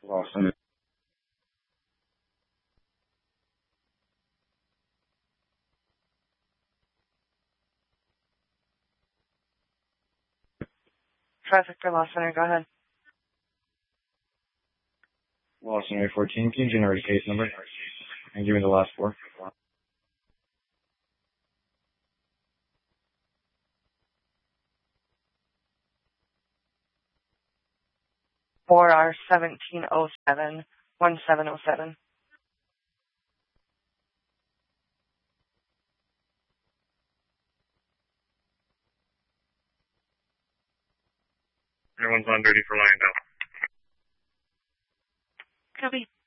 Lawson. Traffic for Law Center, go ahead. Lawson A14, can you generate a case number? And give me the last four. 4R1707 1707. Everyone's on duty for line down. Copy.